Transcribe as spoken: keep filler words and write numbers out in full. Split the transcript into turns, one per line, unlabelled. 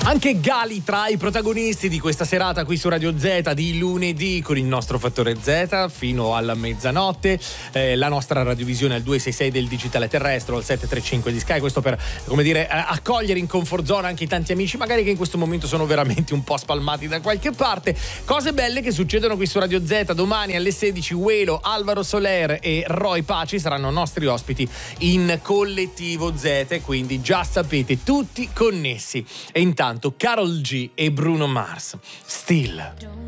Anche Gali tra i protagonisti di questa serata qui su Radio Z di lunedì con il nostro Fattore Z fino alla mezzanotte, eh, la nostra radiovisione al due sei sei del digitale terrestre o al sette tre cinque di Sky, questo per, come dire, accogliere in comfort zone anche i tanti amici magari che in questo momento sono veramente un po' spalmati da qualche parte. Cose belle che succedono qui su Radio Z. Domani alle sedici Uelo, Alvaro Soler e Roy Paci saranno nostri ospiti in Collettivo Z, quindi già sapete, tutti connessi. E intanto Karol G e Bruno Mars, Still.